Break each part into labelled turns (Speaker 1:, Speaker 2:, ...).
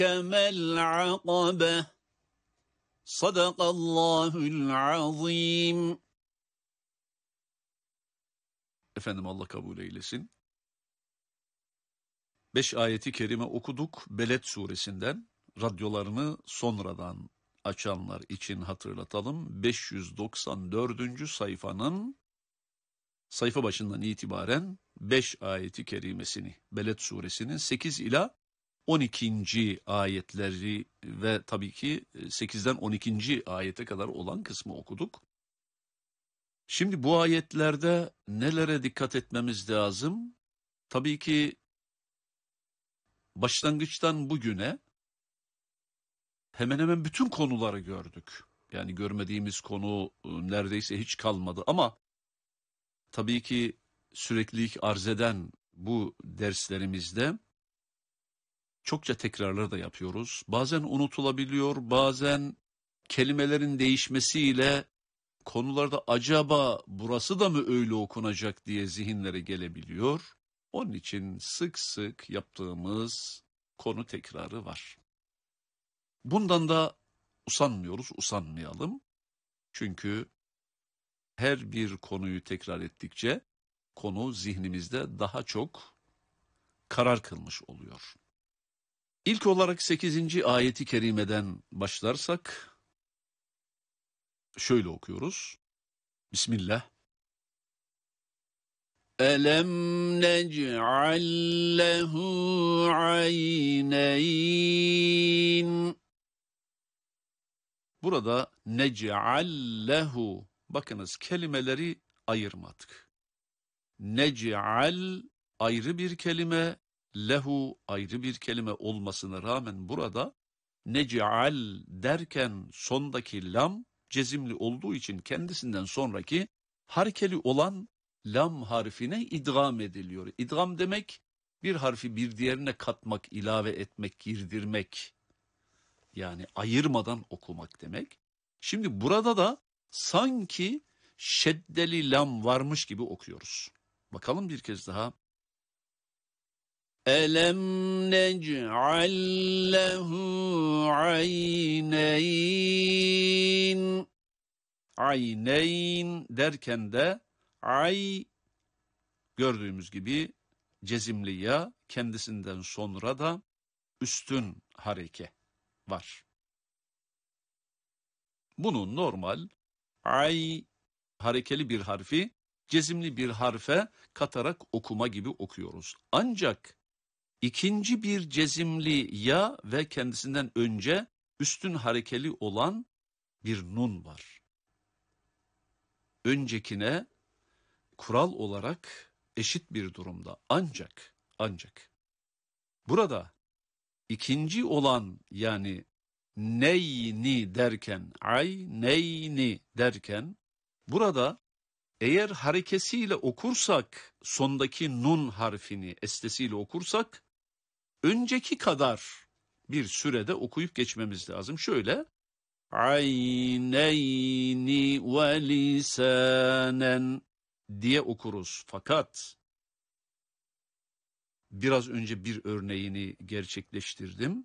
Speaker 1: العقبة صدق الله العظيم.
Speaker 2: Efendim Allah kabul eylesin. 5 ayeti kerime okuduk Beled suresinden. Radyolarını sonradan açanlar için hatırlatalım. 594. sayfanın sayfa başından itibaren 5 ayeti kerimesini, Beled suresinin 8 ila 12. ayetleri ve tabii ki 8'den 12. ayete kadar olan kısmı okuduk. Şimdi bu ayetlerde nelere dikkat etmemiz lazım? Tabii ki başlangıçtan bugüne hemen hemen bütün konuları gördük. Yani görmediğimiz konu neredeyse hiç kalmadı ama tabii ki süreklilik arz eden bu derslerimizde çokça tekrarlar da yapıyoruz. Bazen unutulabiliyor, bazen kelimelerin değişmesiyle konularda acaba burası da mı öyle okunacak diye zihinlere gelebiliyor. Onun için sık sık yaptığımız konu tekrarı var. Bundan da usanmıyoruz, usanmayalım. Çünkü her bir konuyu tekrar ettikçe konu zihnimizde daha çok karar kılmış oluyor. İlk olarak 8. ayeti kerimeden başlarsak şöyle okuyoruz. Bismillah.
Speaker 1: أَلَمْ نَجْعَلْ لَهُ عَيْنَيْنِ.
Speaker 2: Burada nec'allehu, bakınız kelimeleri ayırmadık. Nec'al ayrı bir kelime, lehu ayrı bir kelime olmasına rağmen burada nec'al derken sondaki lam cezimli olduğu için kendisinden sonraki harekeli olan lam harfine idgam ediliyor. İdgam demek bir harfi bir diğerine katmak, ilave etmek, girdirmek. Yani ayırmadan okumak demek. Şimdi burada da sanki şeddeli lam varmış gibi okuyoruz. Bakalım bir kez daha.
Speaker 1: أَلَمْ نَجْعَلْ لَهُ عَيْنَيْنِ.
Speaker 2: Ayneyn derken de ay gördüğümüz gibi cezimli ya, kendisinden sonra da üstün hareke var. Bunu normal ay harekeli bir harfi cezimli bir harfe katarak okuma gibi okuyoruz. Ancak ikinci bir cezimli ya ve kendisinden önce üstün harekeli olan bir nun var. Öncekine kural olarak eşit bir durumda. Ancak burada ikinci olan yani neyni derken, neyni derken burada eğer harekesiyle okursak, sondaki nun harfini estesiyle okursak, önceki kadar bir sürede okuyup geçmemiz lazım. Şöyle,
Speaker 1: عَيْنَيْنِ وَلِسَانًا
Speaker 2: diye okuruz. Fakat biraz önce bir örneğini gerçekleştirdim.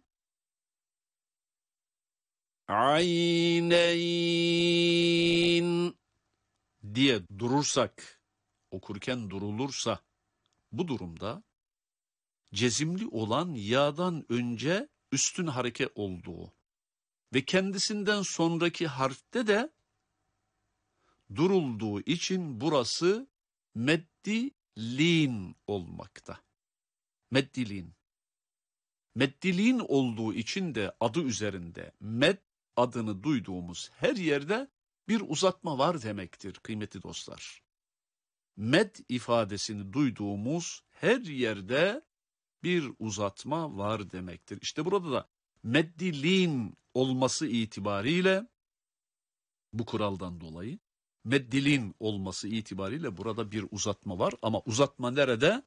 Speaker 1: عَيْنَيْنِ
Speaker 2: diye durursak, okurken durulursa, bu durumda cezimli olan ya'dan önce üstün hareke olduğu ve kendisinden sonraki harfte de durulduğu için burası meddilin olmakta. Meddilin. Meddilin olduğu için de adı üzerinde med adını duyduğumuz her yerde bir uzatma var demektir kıymetli dostlar. Med ifadesini duyduğumuz her yerde bir uzatma var demektir. İşte burada da meddilin olması itibariyle bu kuraldan dolayı meddilin olması itibariyle burada bir uzatma var ama uzatma nerede?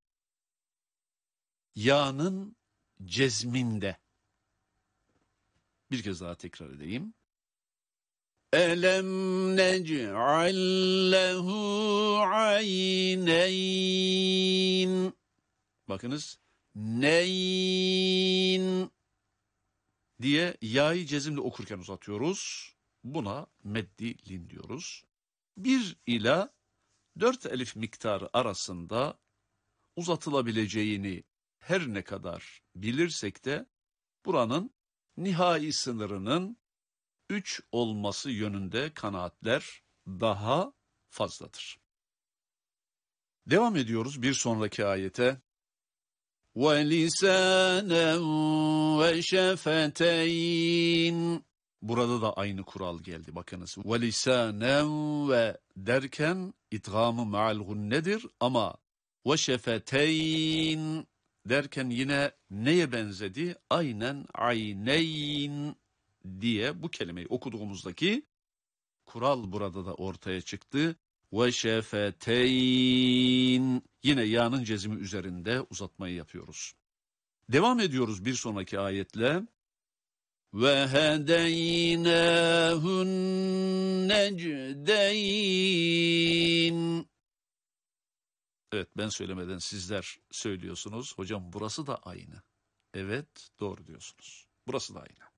Speaker 2: Ya'nın cezminde. Bir kez daha tekrar edeyim.
Speaker 1: أَلَمْ نَجْعَلْ لَهُ عَيْنَيْنِ.
Speaker 2: Bakınız.
Speaker 1: Neyn.
Speaker 2: diye ya'yı cezimle okurken uzatıyoruz. Buna meddi lin diyoruz. 1 ila 4 elif miktarı arasında uzatılabileceğini her ne kadar bilirsek de buranın nihai sınırının 3 olması yönünde kanaatler daha fazladır. Devam ediyoruz bir sonraki ayete.
Speaker 1: وَلِسَانًا وَشَفَتَيْنِ.
Speaker 2: Burada da aynı kural geldi. Bakınız. وَلِسَانًا ve derken idgamı ma'al gunnedir ama وَشَفَتَيْنِ derken yine neye benzedi? Aynen ayneyn diye bu kelimeyi okuduğumuzdaki kural burada da ortaya çıktı. وَشَفَتَيْنِ yine ya'nın cezmi üzerinde uzatmayı yapıyoruz. Devam ediyoruz bir sonraki ayetle.
Speaker 1: وَهَدَيْنَاهُ النَّجْدَيْنِ.
Speaker 2: Evet, ben söylemeden sizler söylüyorsunuz. Hocam burası da aynı. Evet, doğru diyorsunuz. Burası da aynı.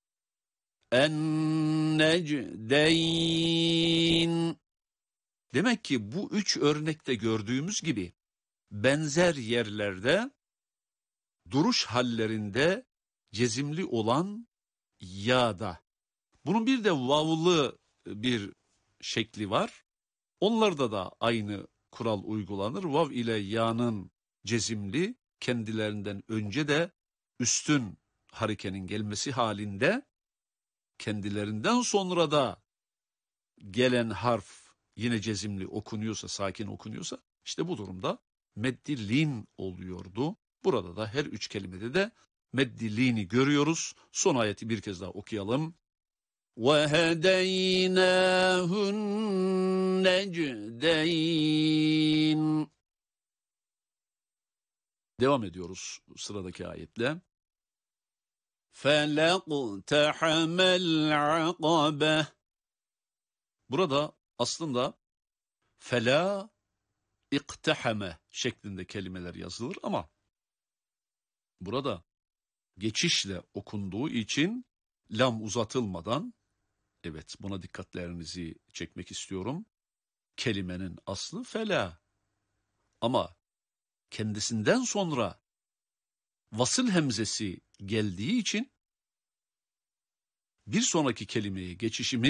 Speaker 1: النَّجْدَيْنِ.
Speaker 2: Demek ki bu 3 örnekte gördüğümüz gibi benzer yerlerde duruş hallerinde cezimli olan ya'da. Bunun bir de vav'lı bir şekli var. Onlarda da aynı kural uygulanır. Vav ile ya'nın cezimli kendilerinden önce de üstün harekenin gelmesi halinde kendilerinden sonra da gelen harf yine cezimli okunuyorsa, sakin okunuyorsa işte bu durumda meddi lin oluyordu. Burada da her 3 kelimede de meddi lini görüyoruz. Son ayeti bir kez daha okuyalım.
Speaker 1: وَهَدَيْنَاهُ النَّجْدَيْنِ.
Speaker 2: Devam ediyoruz sıradaki ayetle.
Speaker 1: فَلَقْتَحَمَ الْعَقَبَةَ.
Speaker 2: Burada aslında fela iktehame şeklinde kelimeler yazılır ama burada geçişle okunduğu için lam uzatılmadan, evet buna dikkatlerinizi çekmek istiyorum. Kelimenin aslı fela ama kendisinden sonra vasıl hemzesi geldiği için bir sonraki kelimeye geçişimiz